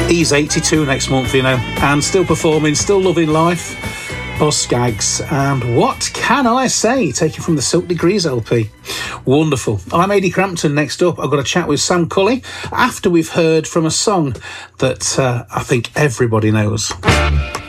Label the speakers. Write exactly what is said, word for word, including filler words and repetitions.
Speaker 1: He's eighty-two next month, you know, and still performing, still loving life. Boz Scaggs, and What Can I Say? Taken from the Silk Degrees L P. Wonderful. I'm Ady Crampton. Next up, I've got a chat with Sam Cully after we've heard from a song that uh, I think everybody knows.